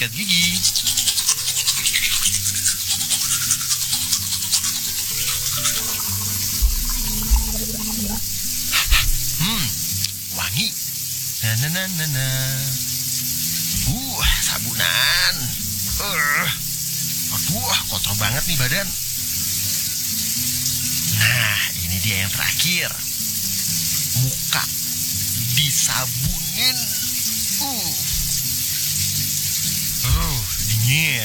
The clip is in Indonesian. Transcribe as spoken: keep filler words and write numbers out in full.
sikat gigi. Hmm, wangi. Nah, nah, nah, nah, nah. Uh, sabunan. Uh, aduh, kotor banget nih badan. Nah, ini dia yang terakhir. Muka disabunin. Uh. Oh, dingin.